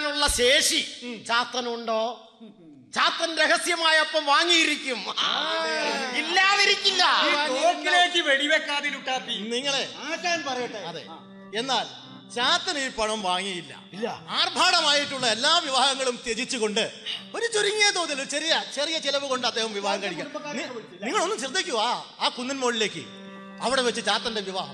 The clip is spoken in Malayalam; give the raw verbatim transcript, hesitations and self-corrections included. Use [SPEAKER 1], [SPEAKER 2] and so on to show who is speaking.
[SPEAKER 1] വാങ്ങാനുള്ള ശേഷി ചാത്തനുണ്ടോ? ചാത്തൻ രഹസ്യമായപ്പം വാങ്ങിയിരിക്കും, ഇല്ലാതിരിക്കില്ല.
[SPEAKER 2] വെടിവെക്കാതെ ലുട്ടാപ്പി
[SPEAKER 3] നിങ്ങളെ
[SPEAKER 2] ആശാൻ പറയട്ടെ.
[SPEAKER 3] അതെ, എന്നാൽ ചാത്തൻ ഈ പണം വാങ്ങിയില്ല. ആർഭാടമായിട്ടുള്ള എല്ലാ വിവാഹങ്ങളും ത്യജിച്ചുകൊണ്ട് ഒരു ചുരുങ്ങിയ തോതിൽ ചെറിയ ചെറിയ ചെലവ് കൊണ്ട് അദ്ദേഹം വിവാഹം കഴിക്കാം. നിങ്ങളൊന്നും ശ്രദ്ധിക്കുക, ആ കുന്നിൻ മുകളിലേക്ക് അവിടെ വെച്ച് ചാത്തന്റെ വിവാഹം